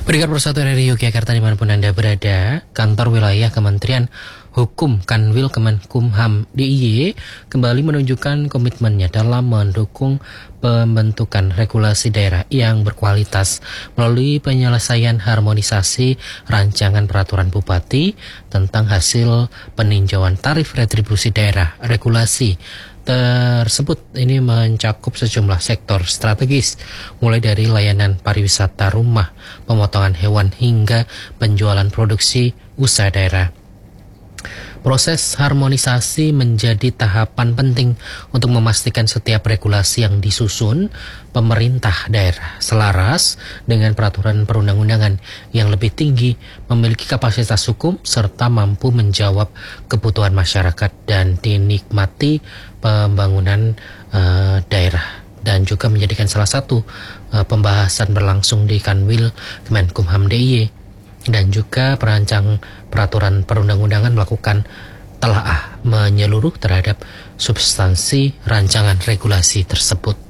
Pendengar Persatuan dari Yogyakarta dimanapun Anda berada, kantor wilayah Kementerian Hukum Kanwil Kemenkumham DIY kembali menunjukkan komitmennya dalam mendukung pembentukan regulasi daerah yang berkualitas melalui penyelesaian harmonisasi rancangan peraturan bupati tentang hasil peninjauan tarif retribusi daerah. Regulasi tersebut ini mencakup sejumlah sektor strategis, mulai dari layanan pariwisata rumah, pemotongan hewan hingga penjualan produksi usaha daerah. Proses harmonisasi menjadi tahapan penting untuk memastikan setiap regulasi yang disusun pemerintah daerah selaras dengan peraturan perundang-undangan yang lebih tinggi, memiliki kapasitas hukum, serta mampu menjawab kebutuhan masyarakat dan dinikmati pembangunan daerah. Dan juga menjadikan salah satu pembahasan berlangsung di Kanwil Kemenkumham DIY. Dan juga perancang peraturan perundang-undangan melakukan telaah menyeluruh terhadap substansi rancangan regulasi tersebut.